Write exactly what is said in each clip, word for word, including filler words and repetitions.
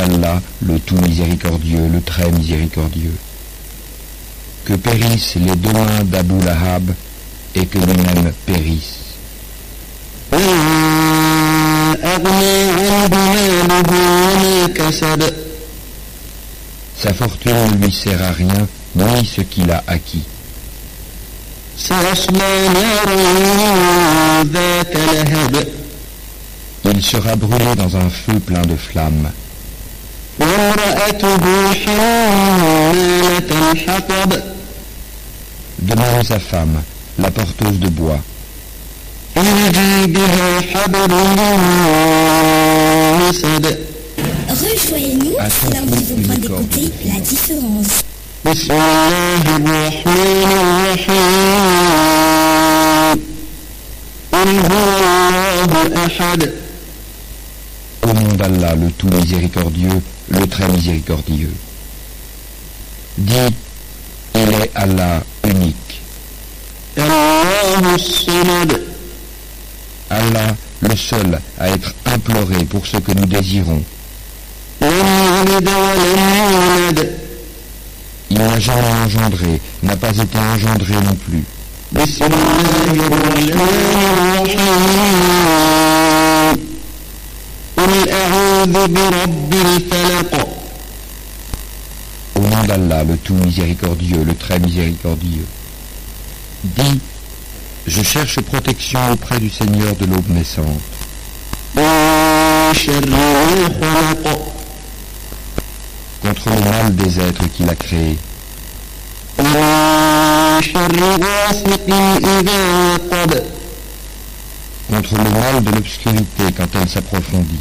d'Allah, le tout miséricordieux, le très miséricordieux. Que périssent les deux mains d'Abu Lahab et que lui-même périsse. Sa fortune ne lui sert à rien, ni ce qu'il a acquis. Il sera brûlé dans un feu plein de flammes. De même sa femme, la porteuse de bois. Rejoignez-nous, c'est là où vous pouvez d'écouter la différence. بسم الله الرحمن الرحيم قل هو الله أحد. Au nom d'Allah, le tout miséricordieux, le très miséricordieux. Dis, il est Allah unique. الله الصمد. Allah, le seul à être imploré pour ce que nous désirons. لم يلد ولم يولد. Il n'a jamais engendré, n'a pas été engendré non plus. بسم الله الرحمن الرحيم قل أعوذ برب الفلق. Au nom d'Allah, le tout miséricordieux, le très miséricordieux. Dis, je cherche protection auprès du Seigneur de l'aube naissante. من شر ما خلق. Contre le mal des êtres qu'il a créés. ومن شر غاسق إذا وقب. Contre le mal de l'obscurité quand elle s'approfondit.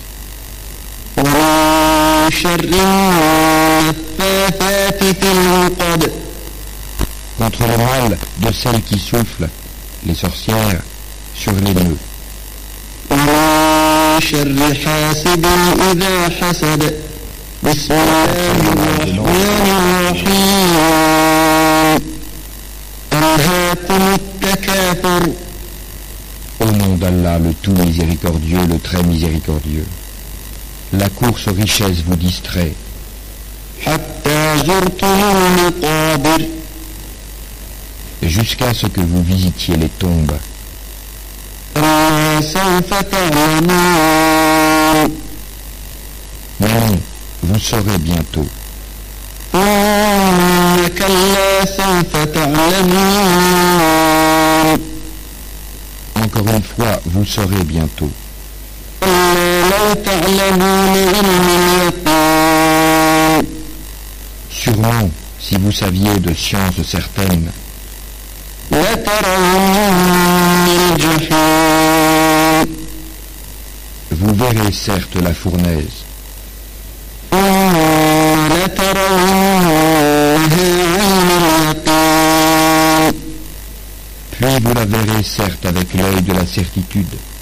ومن شر النفاثات في العقد. Contre le mal de celles qui soufflent, les sorcières, sur les nœuds. ومن شر حاسد إذا حسد. بسم الله الرحمن الرحيم ألهاكم التكاثر. Au nom d'Allah, le tout miséricordieux, le très miséricordieux. La course aux richesses vous distrait. حتى زرتم المقابر. Jusqu'à ce que vous visitiez les tombes. كلا سوف تعلمون. Mais non, vous saurez bientôt. ثم كلا سوف تعلمون. Encore une fois, vous saurez bientôt. كلا لو تعلمون علم اليقين. Sûrement, si vous saviez de sciences certaines, لترون الجحيم. vous verrez certes la fournaise, ثم لترونها عين اليقين. puis vous la verrez certes avec l'œil de la certitude.